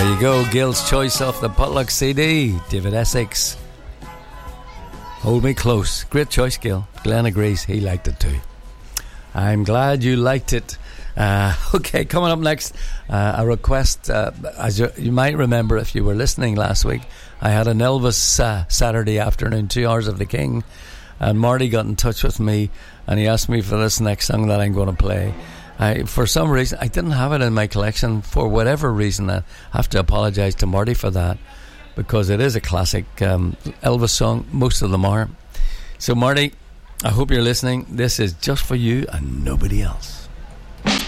There you go, Gil's choice off the Potluck CD, David Essex. Hold Me Close. Great choice, Gil. Glenn agrees, he liked it too. I'm glad you liked it. Okay, coming up next, a request. As you might remember if you were listening last week, I had an Elvis Saturday afternoon, 2 hours of the King, and Marty got in touch with me and he asked me for this next song that I'm going to play. For some reason, I didn't have it in my collection. For whatever reason, I have to apologise to Marty for that, because it is a classic Elvis song. Most of them are. So Marty, I hope you're listening. This is just for you and nobody else.